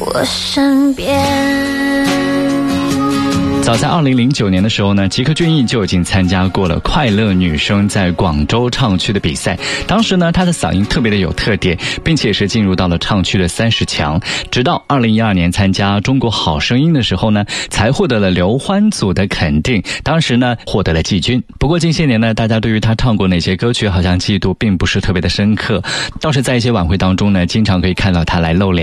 我身边。 早在2009年的时候呢，吉克隽逸就已经参加过了快乐女声在广州唱区的比赛。当时呢，她的嗓音特别的有特点，并且是进入到了唱区的30强。直到2012年参加中国好声音的时候呢，才获得了刘欢组的肯定，当时呢获得了季军。不过近些年呢，大家对于她唱过哪些歌曲好像记忆度并不是特别的深刻，倒是在一些晚会当中呢，经常可以看到她来露脸。